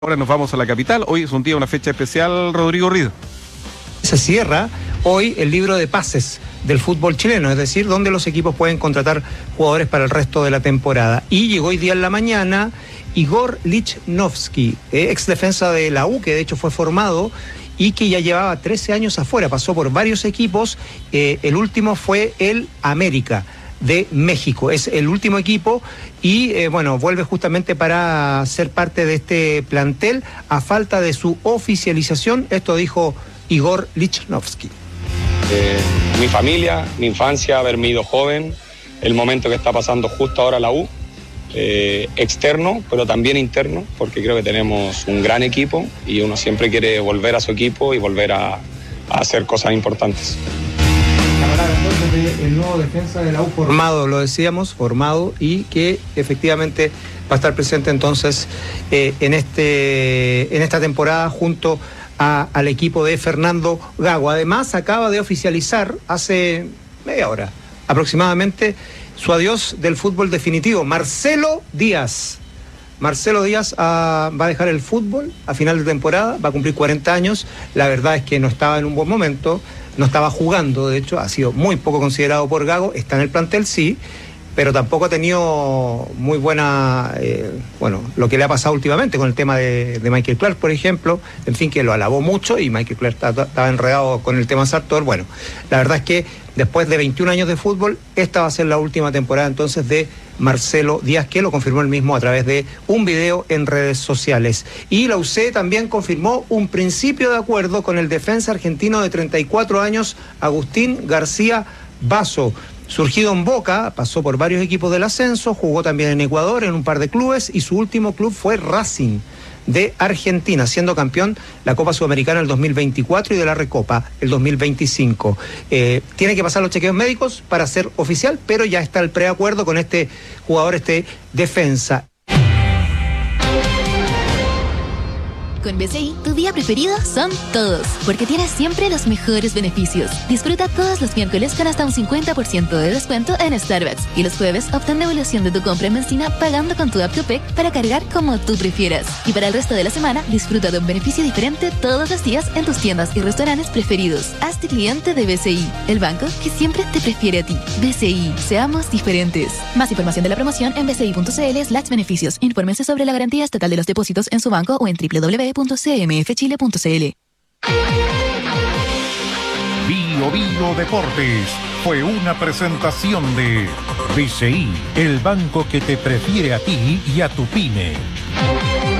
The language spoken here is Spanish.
Ahora nos vamos a la capital. Hoy es un día, una fecha especial, Rodrigo Rido. Se cierra hoy el libro de pases del fútbol chileno, es decir, donde los equipos pueden contratar jugadores para el resto de la temporada. Y llegó hoy día en la mañana Igor Lichnowsky, ex defensa de la U, que de hecho fue formado y que ya llevaba 13 años afuera, pasó por varios equipos, el último fue el América de México, es el último equipo y vuelve justamente para ser parte de este plantel a falta de su oficialización. Esto dijo Igor Lichnowsky. Mi familia, mi infancia, haberme ido joven, el momento que está pasando justo ahora la U, externo, pero también interno, porque creo que tenemos un gran equipo y uno siempre quiere volver a su equipo y volver a hacer cosas importantes. El nuevo defensa de la U formado, lo decíamos, formado, y que efectivamente va a estar presente entonces en esta temporada junto al equipo de Fernando Gago. Además, acaba de oficializar hace media hora aproximadamente su adiós del fútbol definitivo. Marcelo Díaz va a dejar el fútbol a final de temporada, va a cumplir 40 años. La verdad es que no estaba en un buen momento, no estaba jugando, de hecho, ha sido muy poco considerado por Gago, está en el plantel, sí, pero tampoco ha tenido muy buena, lo que le ha pasado últimamente con el tema de Michael Clark, por ejemplo, en fin, que lo alabó mucho y Michael Clark estaba enredado con el tema Sartor. Bueno, la verdad es que después de 21 años de fútbol, esta va a ser la última temporada entonces de Marcelo Díaz, que lo confirmó él mismo a través de un video en redes sociales. Y la UC también confirmó un principio de acuerdo con el defensa argentino de 34 años, Agustín García Basso. Surgido en Boca, pasó por varios equipos del ascenso, jugó también en Ecuador en un par de clubes y su último club fue Racing de Argentina, siendo campeón la Copa Sudamericana el 2024 y de la Recopa el 2025. Tiene que pasar los chequeos médicos para ser oficial, pero ya está el preacuerdo con este jugador, este defensa. Con BCI, tu día preferido son todos, porque tienes siempre los mejores beneficios. Disfruta todos los miércoles con hasta un 50% de descuento en Starbucks. Y los jueves, obtén devolución de tu compra en benzina pagando con tu app Copec para cargar como tú prefieras. Y para el resto de la semana, disfruta de un beneficio diferente todos los días en tus tiendas y restaurantes preferidos. Hazte cliente de BCI, el banco que siempre te prefiere a ti. BCI, seamos diferentes. Más información de la promoción en bci.cl/beneficios. Infórmense sobre la garantía estatal de los depósitos en su banco o en www.cmfchile.cl. Bio Deportes fue una presentación de BCI, el banco que te prefiere a ti y a tu pyme.